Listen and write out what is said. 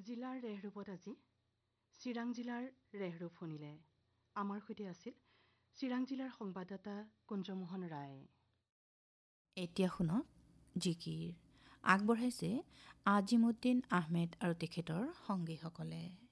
জিলাৰ ৰেহৰূপত আজি চিৰাং জিলাৰ ৰেহৰূপ শুনিলে। আমাৰ সৈতে আছিল চিৰাং জিলাৰ সংবাদদাতা কুঞ্জমোহন ৰায়। এতিয়া শুনক জিকিৰ আগবঢ়াইছে আজিমুদ্দিন আহমেদ আৰু তেখেতৰ সংগীসকলে।